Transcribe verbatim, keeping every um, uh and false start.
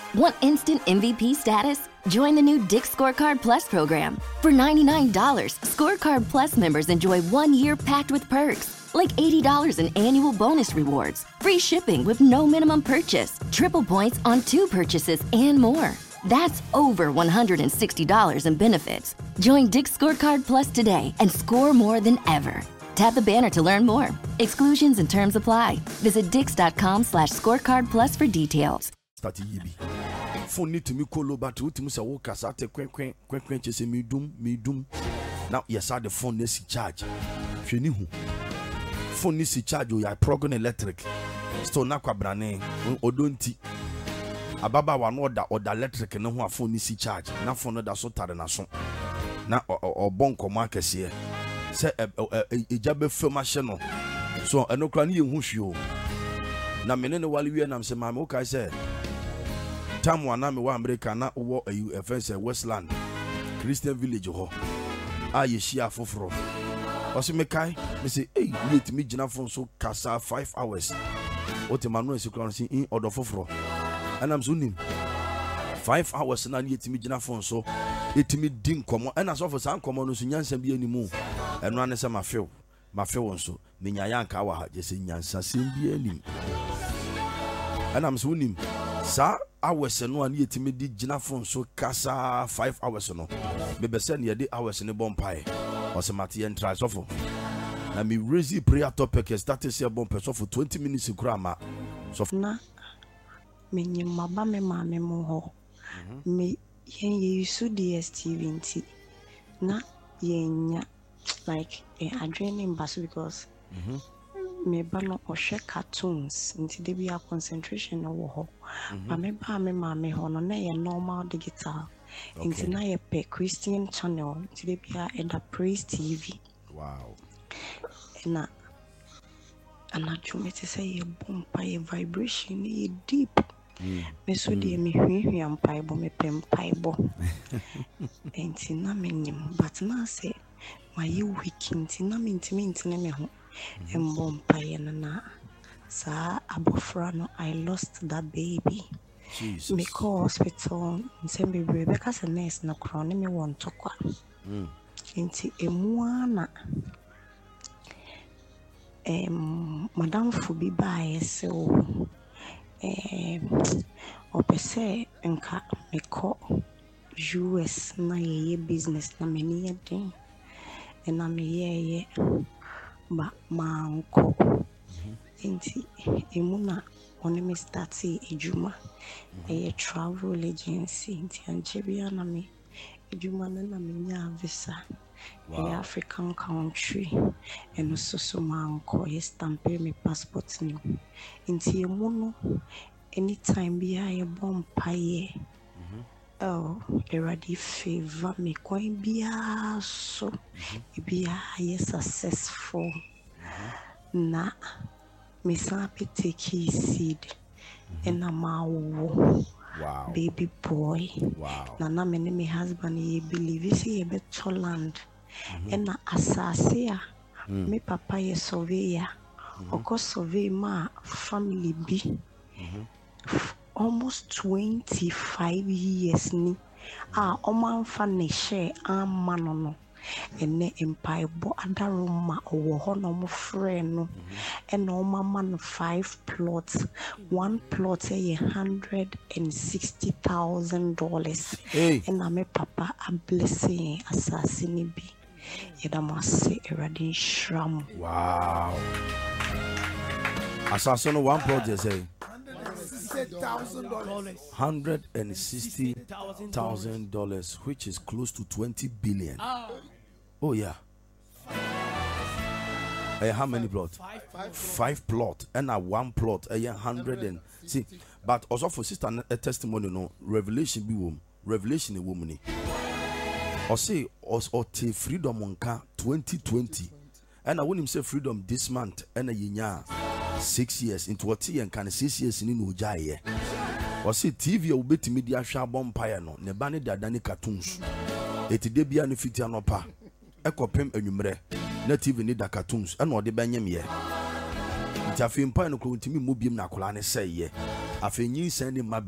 Want instant M V P status? Join the new Dick's Scorecard Plus program. For ninety-nine dollars, Scorecard Plus members enjoy one year packed with perks, like eighty dollars in annual bonus rewards, free shipping with no minimum purchase, triple points on two purchases, and more. That's over one hundred sixty dollars in benefits. Join Dick's Scorecard Plus today and score more than ever. Tap the banner to learn more. Exclusions and terms apply. Visit dix.com slash scorecard plus for details. Start yibi. Phone need to me call over to to say wo kasa te kwen kwen kwen kwen che se me dum me dum. Now yes the phone needs charge. Hwani hu. Phone needs charge o ya plug electric. Still na kwa brane odonti. Ababa wa no order order electric ne ho phone needs charge. Na phone no da so tare na so. Na obon komo akese. Say ejabe film ahye no. So enokra ne yehu hwio. Na mene ne wale wie nam se ma me okay say tam wana me wa America na wo ayu efense Westland Christian Village ho a ye shia foforo o se me kai me say eh let me gina fon so kasa five hours o te manu esikron sin in order foforo anam so nim five hours na let me gina fon so etimi din komo na so for san komo no so nyansa bi animu eno ane se ma feel ma feel won so me nya yanka wa ha je se nyansa sem bi anim anam so nim sa hours no an yetimi di gina phone so kasa five hours no me be say na ye hours ne bompae o se mate en try so for na me raise prayer topic start to say bompa so for twenty minutes kura ma so na me nyimaba me ma me mo ho me yen ye su D S T V nti na yenya like a adrenaline bass because mhm me ba no ohwe cartoons nti de bia concentration no wo ho ma me ba me ma me ho no na ye normal digital nti na ye pe Christian channel nti de bia e da Praise T V. Wow. Na ana chumete say ye bompa ye vibration ye deep me so de me hwehwe ampai bo me pem pai bo nti na me nyim but na say my week nti na me ntimi ntine me ho embompa ye na sa abofra no I lost that baby. Jesus. Me call hospital nsembe brebe ka se nurse na kro ne me won tokwa mm nti emuana em madam fubi bae se o em opese nka me call U S na ye business na me ni yedin na me ye ba manko nti emuna oni me start ejuma e travel agency nti anjebia na me ejuma na na me nya visa in African country and also so manko e stamp me passport ni nti emuno anytime bia ye bompaye oh already favor me coin bia so bia ye successful na me sabi take seed and na mawo wow baby boy wow na na me me husband ye believe see ye better land and na asase a me papa ye surveyor oko survey ma family bi almost twenty-five years ni ah oman fa ne share amano no ene empire bo adaroma owo ho no mo frɛ no ene o mama no five plots one plot e one hundred sixty thousand dollars ena me papa a blessing asase ni bi yeda mo se erade shram. Wow. Asase no one plot you say one hundred sixty thousand dollars, which is close to twenty billion. Oh yeah. Uh, how many plots? Five, five, five plot and a one plot. A uh, hundred and see, but also for sister a testimony no revelation be woman, revelation a woman. Or say or or take freedom on car twenty twenty, and I want him say freedom this month and a year. Six years into what and can six years in no jay. Or say T V will be to media shabon piano, nebani dadani cartoons. It did be an fitiano pa. Echo pem enumere. Not even need the cartoons and what the banyam ye. It's a film pine to me mubium nakulane say ye. I think you send him my